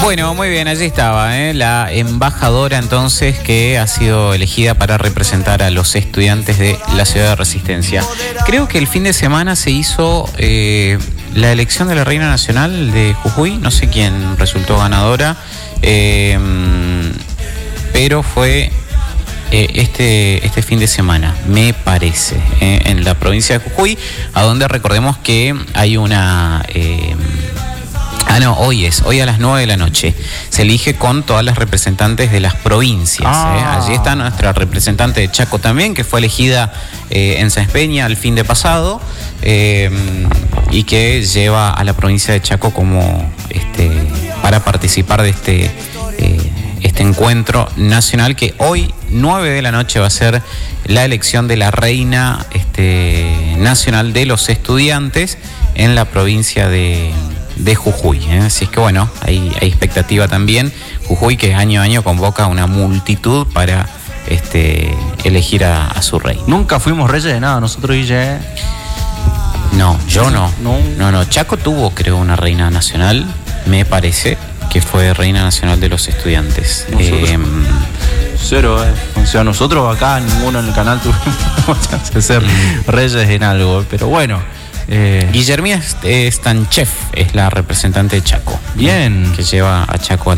Bueno, muy bien, allí estaba, la embajadora entonces que ha sido elegida para representar a los estudiantes de la Ciudad de Resistencia. Creo que el fin de semana se hizo la elección de la Reina Nacional de Jujuy, no sé quién resultó ganadora, pero fue este fin de semana, me parece, en la provincia de Jujuy, a donde recordemos que hay una... hoy a las 9 de la noche. Se elige con todas las representantes de las provincias. Allí está nuestra representante de Chaco también, que fue elegida en Sáenz Peña el fin de pasado, y que lleva a la provincia de Chaco como para participar de este encuentro nacional, que hoy 9 de la noche va a ser la elección de la reina nacional de los estudiantes en la provincia de Jujuy. Así es que bueno, hay expectativa también. Jujuy, que año a año convoca una multitud para elegir a su rey. Nunca fuimos reyes de nada, nosotros Guille. No, yo no. No. Chaco tuvo, creo, una reina nacional, me parece, que fue reina nacional de los estudiantes. Cero, O sea, nosotros acá, ninguno en el canal tuvimos chance de ser reyes en algo, pero bueno. Guillermina Stanchef es la representante de Chaco. Bien. Que lleva a Chaco a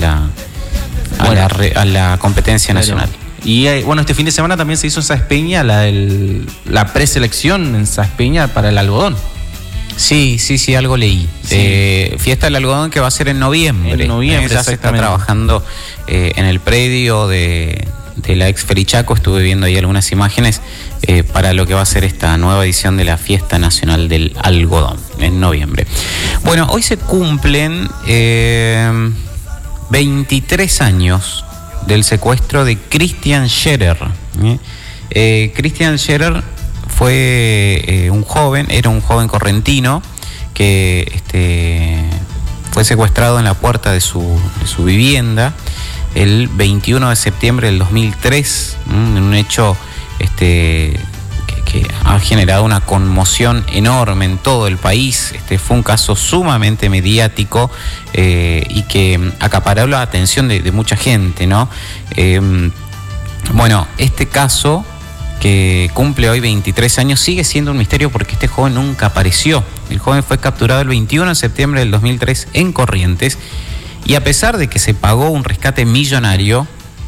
la competencia nacional. Y bueno, este fin de semana también se hizo en Sáenz Peña la preselección en Sáenz Peña para el algodón. Sí, algo leí. Sí. Fiesta del algodón que va a ser en noviembre. Ya se está trabajando en el predio de la ex Ferichaco. Estuve viendo ahí algunas imágenes para lo que va a ser esta nueva edición de la Fiesta Nacional del Algodón en noviembre. Bueno, hoy se cumplen 23 años del secuestro de Christian Scherer. Christian Scherer fue era un joven correntino que fue secuestrado en la puerta de su vivienda el 21 de septiembre del 2003, en un hecho que ha generado una conmoción enorme en todo el país. Fue un caso sumamente mediático y que acaparó la atención de mucha gente, ¿no? Bueno, este caso, que cumple hoy 23 años, sigue siendo un misterio porque este joven nunca apareció. El joven fue capturado el 21 de septiembre del 2003 en Corrientes, y a pesar de que se pagó un rescate millonario,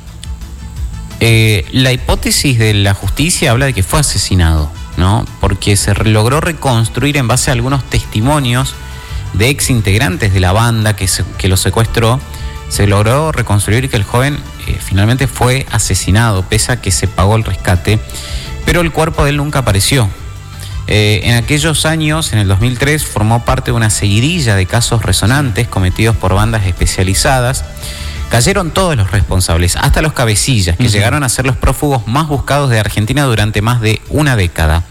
la hipótesis de la justicia habla de que fue asesinado, ¿no? Porque se logró reconstruir en base a algunos testimonios de ex integrantes de la banda que lo secuestró. Se logró reconstruir que el joven finalmente fue asesinado, pese a que se pagó el rescate, pero el cuerpo de él nunca apareció. En aquellos años, en el 2003, formó parte de una seguidilla de casos resonantes cometidos por bandas especializadas. Cayeron todos los responsables, hasta los cabecillas, que llegaron a ser los prófugos más buscados de Argentina durante más de una década.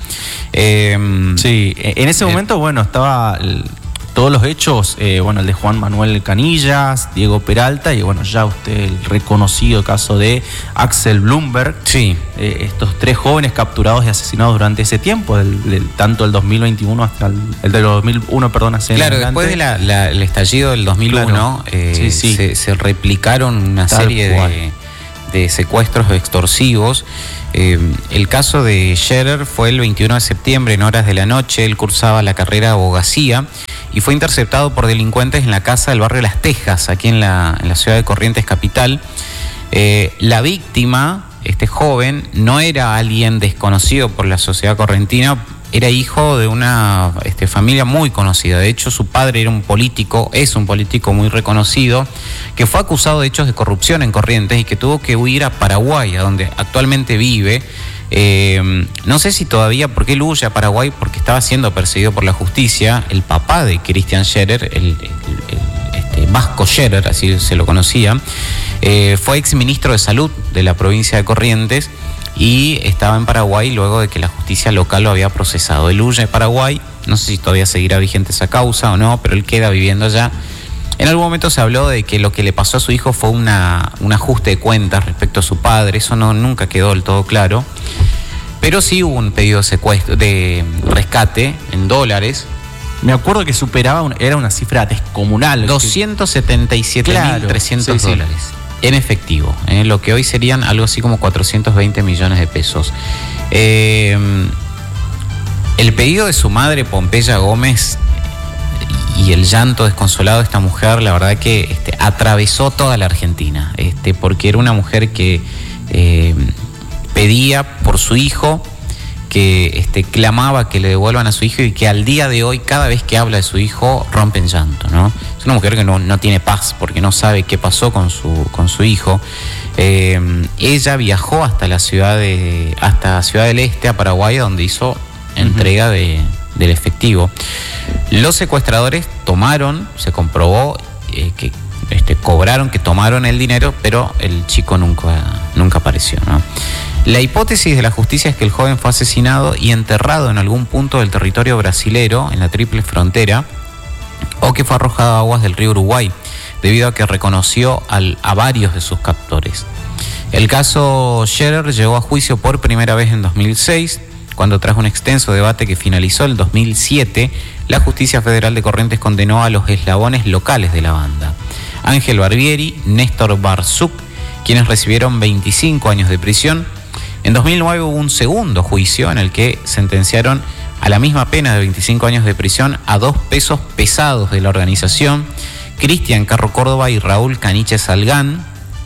Sí, en ese momento, bueno, estaba todos los hechos, el de Juan Manuel Canillas, Diego Peralta y bueno, ya el reconocido caso de Axel Blumberg. Sí. Estos tres jóvenes capturados y asesinados durante ese tiempo, tanto el 2021 hasta el del 2001, perdón, hacia claro, después del estallido del 2001, claro. Se replicaron una serie de secuestros extorsivos. El caso de Scherer fue el 21 de septiembre en horas de la noche. Él cursaba la carrera de abogacía y fue interceptado por delincuentes en la casa del barrio Las Tejas, aquí en la ciudad de Corrientes capital. La víctima, este joven, no era alguien desconocido por la sociedad correntina, era hijo de una familia muy conocida. De hecho, su padre es un político muy reconocido, que fue acusado de hechos de corrupción en Corrientes y que tuvo que huir a Paraguay, a donde actualmente vive. No sé si todavía, porque él huye a Paraguay porque estaba siendo perseguido por la justicia. El papá de Christian Scherer, el Vasco Scherer, así se lo conocía, fue exministro de Salud de la provincia de Corrientes y estaba en Paraguay luego de que la justicia local lo había procesado. Él huye de Paraguay, no sé si todavía seguirá vigente esa causa o no, pero él queda viviendo allá. En algún momento se habló de que lo que le pasó a su hijo fue un ajuste de cuentas respecto a su padre. Eso nunca quedó del todo claro. Pero sí hubo un pedido de secuestro, de rescate en dólares, Me acuerdo que era una cifra descomunal. 277.300 dólares en efectivo, lo que hoy serían algo así como 420 millones de pesos. El pedido de su madre, Pompeya Gómez, y el llanto desconsolado de esta mujer, la verdad que atravesó toda la Argentina, porque era una mujer que pedía por su hijo, que clamaba que le devuelvan a su hijo, y que al día de hoy, cada vez que habla de su hijo, rompe en llanto, ¿no? Es una mujer que no tiene paz porque no sabe qué pasó con su hijo. Ella viajó hasta Ciudad del Este, a Paraguay, donde hizo entrega del efectivo. Los secuestradores se comprobó que cobraron, que tomaron el dinero, pero el chico nunca apareció, ¿no? La hipótesis de la justicia es que el joven fue asesinado y enterrado en algún punto del territorio brasilero, en la triple frontera, o que fue arrojado a aguas del río Uruguay, debido a que reconoció a varios de sus captores. El caso Scherer llegó a juicio por primera vez en 2006, cuando tras un extenso debate que finalizó en 2007, la Justicia Federal de Corrientes condenó a los eslabones locales de la banda, Ángel Barbieri, Néstor Barzuk, quienes recibieron 25 años de prisión. En 2009 hubo un segundo juicio en el que sentenciaron a la misma pena de 25 años de prisión a dos pesos pesados de la organización, Cristian Carro Córdoba y Raúl Caniche Salgán.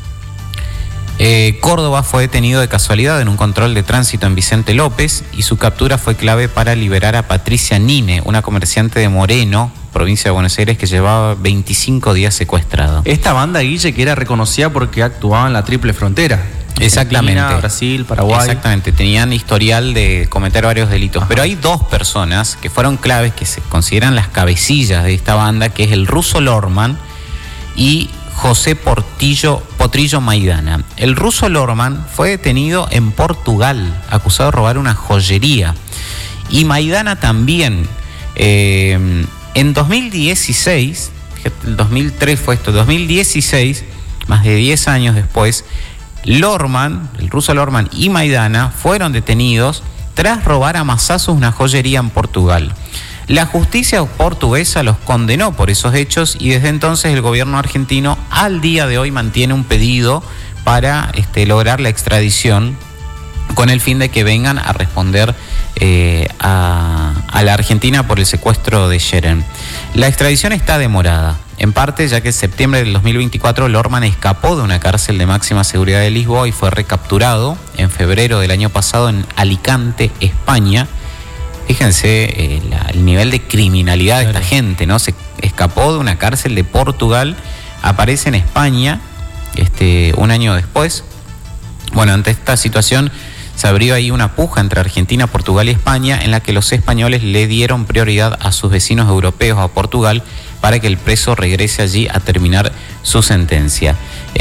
Córdoba fue detenido de casualidad en un control de tránsito en Vicente López, y su captura fue clave para liberar a Patricia Nine, una comerciante de Moreno, provincia de Buenos Aires, que llevaba 25 días secuestrada. Esta banda, Guille, que era reconocida porque actuaba en la triple frontera. Exactamente. Argentina, Brasil, Paraguay. Exactamente, tenían historial de cometer varios delitos. Ajá. Pero hay dos personas que fueron claves, que se consideran las cabecillas de esta banda, que es el ruso Lorman y José Potrillo Maidana. El ruso Lorman fue detenido en Portugal, acusado de robar una joyería. Y Maidana también. En 2016, el 2003 fue esto, 2016, más de 10 años después, Lorman, el ruso Lorman y Maidana fueron detenidos tras robar a masazos una joyería en Portugal. La justicia portuguesa los condenó por esos hechos, y desde entonces el gobierno argentino al día de hoy mantiene un pedido para lograr la extradición, con el fin de que vengan a responder a la Argentina por el secuestro de Scherer. La extradición está demorada, en parte ya que en septiembre del 2024 Lorman escapó de una cárcel de máxima seguridad de Lisboa y fue recapturado en febrero del año pasado en Alicante, España. Fíjense el nivel de criminalidad de esta gente, ¿no? Se escapó de una cárcel de Portugal, aparece en España un año después. Bueno, ante esta situación se abrió ahí una puja entre Argentina, Portugal y España, en la que los españoles le dieron prioridad a sus vecinos europeos, a Portugal, para que el preso regrese allí a terminar su sentencia.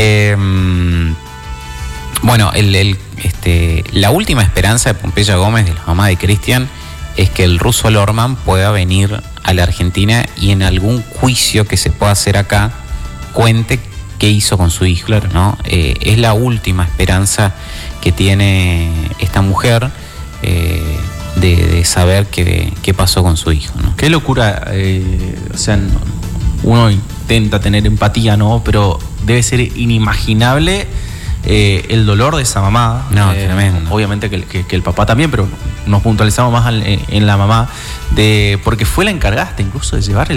Bueno, la última esperanza de Pompeya Gómez, de la mamá de Cristian, es que el ruso Lorman pueda venir a la Argentina y en algún juicio que se pueda hacer acá cuente qué hizo con su hijo, claro, ¿no? Es la última esperanza que tiene esta mujer de saber qué pasó con su hijo, ¿no? Qué locura, o sea, uno intenta tener empatía, ¿no? Pero debe ser inimaginable el dolor de esa mamá. No, tremendo. Obviamente que el papá también, pero nos puntualizamos más en la mamá, porque fue la encargada incluso de llevar